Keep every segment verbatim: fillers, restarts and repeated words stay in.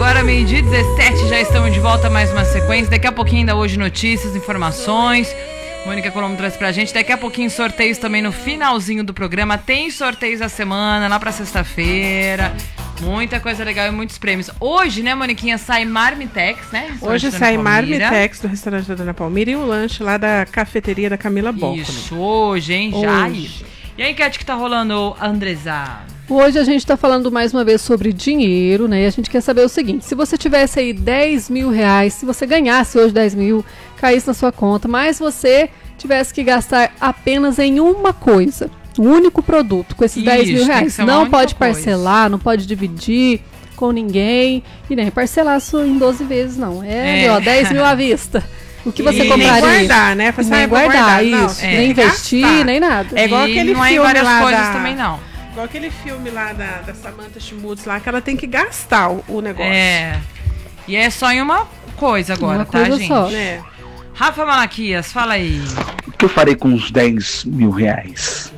Agora meio-dia e dezessete, já estamos de volta a mais uma sequência. Daqui a pouquinho ainda hoje notícias, informações. Mônica Colombo traz pra gente. Daqui a pouquinho sorteios também no finalzinho do programa. Tem sorteios da semana, lá pra sexta-feira. Muita coisa legal e muitos prêmios. Hoje, né, Moniquinha, sai Marmitex, né? Hoje sai Marmitex do restaurante da Dona Palmira e o lanche lá da cafeteria da Camila Boccoli. Isso, hoje, hein? Já aí. Hoje. E a enquete que tá rolando, Andresa? Hoje a gente está falando mais uma vez sobre dinheiro, né? E a gente quer saber o seguinte: se você tivesse aí dez mil reais, se você ganhasse hoje dez mil, caísse na sua conta, mas você tivesse que gastar apenas em uma coisa, um único produto com esses Isso, dez mil reais, não pode coisa. parcelar, não pode dividir com ninguém e nem parcelar isso em doze vezes, não. É, É. ó, dez mil à vista. O que você E compraria? nem guardar, né? Fazer Nem guardar, guardar, não. isso. É. Nem investir, Gastar. nem nada. É igual E aquele não é em filme várias lá coisas da... também, não. Igual aquele filme lá da, da Samantha Schmutz lá, que ela tem que gastar o, o negócio. É. E é só em uma coisa agora, Uma tá, coisa gente? só. Né? Rafa Malaquias, fala aí. O que eu farei com os dez mil reais?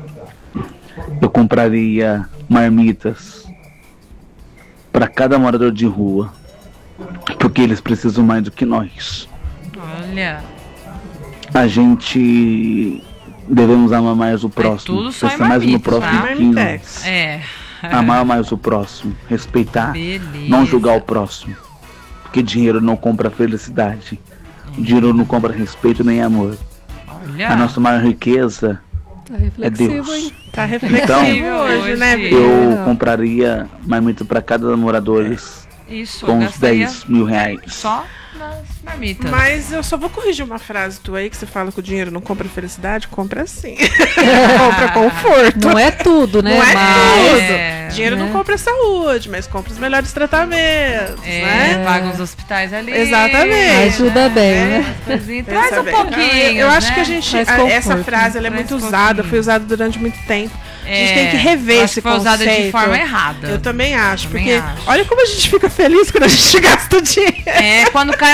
Eu compraria marmitas para cada morador de rua, porque eles precisam mais do que nós. Olha. A gente devemos amar mais o próximo, tudo só em pensar mais no marmitas, próximo tá? que em nós. Marmitex. É. Amar mais o próximo, respeitar, Beleza. não julgar o próximo, porque dinheiro não compra felicidade, dinheiro não compra respeito nem amor. Olha. A nossa maior riqueza Tá reflexivo, Deus. hein? Tá reflexivo Então, hoje, né, hoje. Vitor? eu É. compraria marmita para cada moradores Isso, com eu uns gastaria dez mil reais. só nas marmitas. Mas eu só vou corrigir uma frase tua aí, que você fala que o dinheiro não compra felicidade. Compra sim. Compra conforto. Não é tudo, né? Não é Mas- tudo. É. Dinheiro não Né? compra saúde, mas compra os melhores tratamentos, É, né? paga os hospitais ali. Exatamente. Ajuda bem, né? Coisinha. Traz Pensa um bem. pouquinho. Eu, eu acho né? que a gente. Traz a- essa conforto, frase ela é Traz muito pouquinho. usada, foi usada durante muito tempo. A gente É, tem que rever eu acho esse que foi usada de conceito. forma errada. Eu também acho, Também porque acho. olha como a gente fica feliz quando a gente gasta dinheiro. É, quando cai